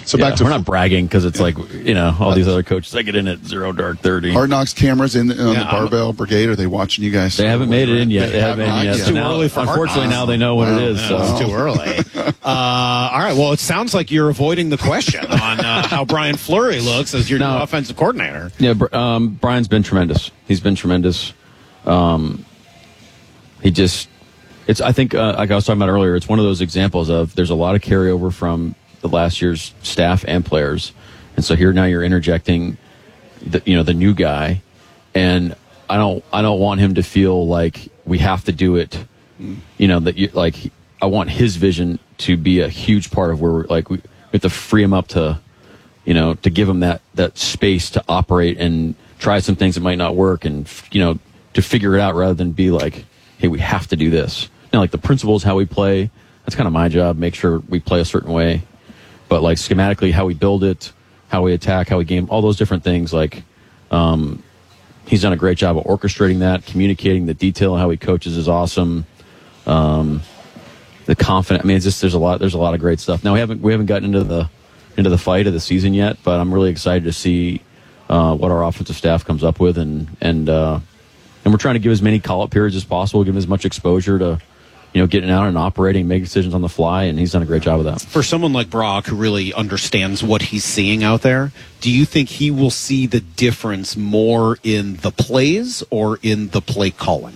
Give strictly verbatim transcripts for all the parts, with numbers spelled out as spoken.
So yeah, back to we're not bragging because it's yeah. like, you know, all these other coaches, they get in at zero dark thirty. Hard Knocks cameras in on yeah, the barbell I'm, brigade. Are they watching you guys? They haven't made it in yet. They, they haven't made it yet. It's too now, early for Unfortunately, now they know what wow. it is. So. It's too early. uh, all right. Well, it sounds like you're avoiding the question on uh, how Brian Fleury looks as your now, new offensive coordinator. Yeah, um, Brian's been tremendous. He's been tremendous. Um, he just, it's. I think, uh, like I was talking about earlier, it's one of those examples of there's a lot of carryover from the last year's staff and players, and so here now you're interjecting, the, you know, the new guy, and I don't, I don't want him to feel like we have to do it. You know that you like. I want his vision to be a huge part of where we're like we, we have to free him up to, you know, to give him that that space to operate and try some things that might not work, and you know, to figure it out rather than be like, hey, we have to do this. Now, like the principles, how we play, that's kind of my job. Make sure we play a certain way, but like schematically, how we build it, how we attack, how we game, all those different things. Like, um, he's done a great job of orchestrating that, communicating the detail. How he coaches is awesome. Um, the confident. I mean, it's just there's a lot. There's a lot of great stuff. Now we haven't we haven't gotten into the into the fight of the season yet, but I'm really excited to see uh, what our offensive staff comes up with, and and uh, and we're trying to give as many call up periods as possible, give him as much exposure to, you know, getting out and operating, making decisions on the fly, and he's done a great job of that. For someone like Brock, who really understands what he's seeing out there, do you think he will see the difference more in the plays or in the play calling?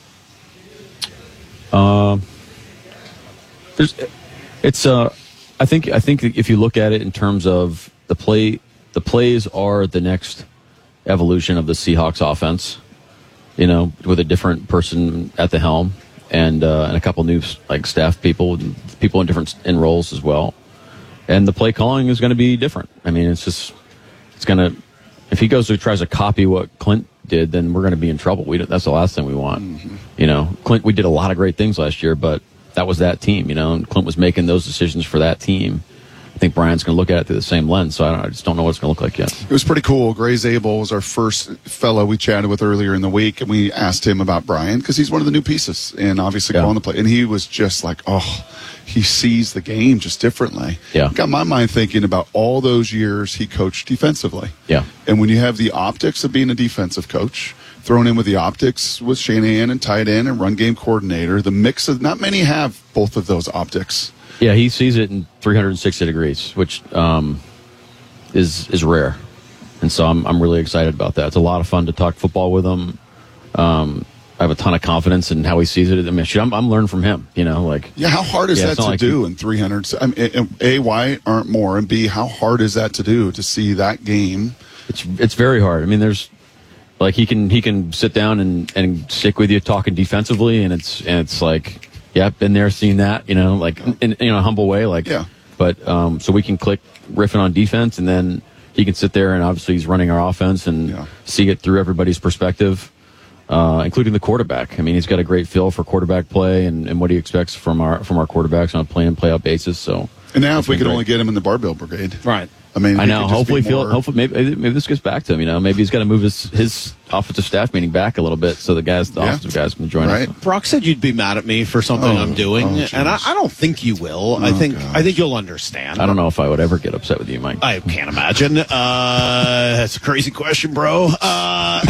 Um, there's, it's uh, I think I think if you look at it in terms of the play, the plays are the next evolution of the Seahawks offense. You know, with a different person at the helm. And uh, and a couple new like staff people, people in different in roles as well, and the play calling is going to be different. I mean, it's just it's going to if he goes and tries to copy what Clint did, then we're going to be in trouble. We that's the last thing we want. Mm-hmm. You know, Clint, we did a lot of great things last year, but that was that team. You know, and Clint was making those decisions for that team. I think Brian's going to look at it through the same lens, so I, don't, I just don't know what it's going to look like yet. It was pretty cool. Gray Zabel was our first fellow we chatted with earlier in the week, and we asked him about Brian because he's one of the new pieces and obviously yeah. calling the play. And he was just like, oh, he sees the game just differently. Yeah. Got my mind thinking about all those years he coached defensively. Yeah. And when you have the optics of being a defensive coach, thrown in with the optics with Shanahan and tight end and run game coordinator, the mix of not many have both of those optics. Yeah, he sees it in three hundred sixty degrees, which um, is is rare, and so I'm I'm really excited about that. It's a lot of fun to talk football with him. Um, I have a ton of confidence in how he sees it. I mean, I'm I'm learning from him. You know, like yeah, how hard is yeah, that to like do he, in three hundred? I mean, A, why aren't more, and B, how hard is that to do to see that game? It's it's very hard. I mean, there's like he can he can sit down and, and stick with you talking defensively, and it's and it's like. Yeah, been there, seen that, you know, like in, in a humble way, like. Yeah. But um, so we can click riffing on defense, and then he can sit there and obviously he's running our offense and yeah. see it through everybody's perspective, uh, including the quarterback. I mean, he's got a great feel for quarterback play and, and what he expects from our from our quarterbacks on a play in play out basis. So. And now, if we could great. only get him in the barbell brigade, right? I mean, I know. Hopefully, feel hopefully maybe maybe this gets back to him. You know, maybe he's got to move his his offensive staff meeting back a little bit so the guys, the yeah. offensive guys, can join right. us. Brock said you'd be mad at me for something oh, I'm doing, oh, and I, I don't think you will. Oh, I think gosh. I think you'll understand. I don't know if I would ever get upset with you, Mike. I can't imagine. Uh, that's a crazy question, bro. Uh,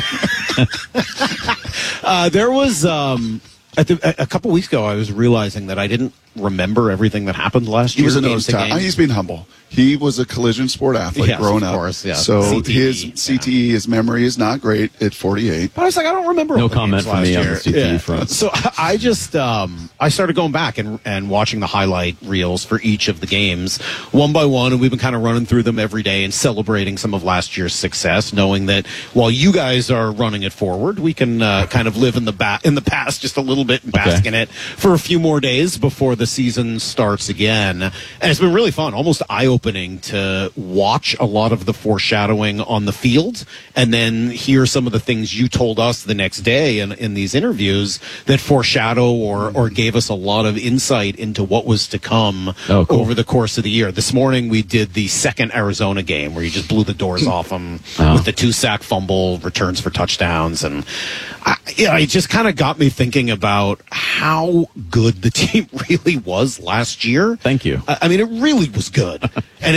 uh, there was um, at the, a couple weeks ago, I was realizing that I didn't remember everything that happened last he year. Was a nose ta- He's being humble. He was a collision sport athlete yes, growing of up. Course, yeah. So C T E, his yeah. C T E, his memory is not great at forty-eight. But I was like, I don't remember. No all the comment games from me last on year. the C T E yeah. front. So I just um, I started going back and and watching the highlight reels for each of the games one by one, and we've been kind of running through them every day and celebrating some of last year's success, knowing that while you guys are running it forward, we can uh, kind of live in the ba- in the past just a little bit and bask okay. in it for a few more days before the season starts again. And it's been really fun, almost eye-opening to watch a lot of the foreshadowing on the field and then hear some of the things you told us the next day in, in these interviews that foreshadow or, or gave us a lot of insight into what was to come oh, cool. over the course of the year. This morning we did the second Arizona game where you just blew the doors off them oh. with the two-sack fumble, returns for touchdowns. And I, you know, it just kind of got me thinking about how good the team really was last year. Thank you. I mean, it really was good. And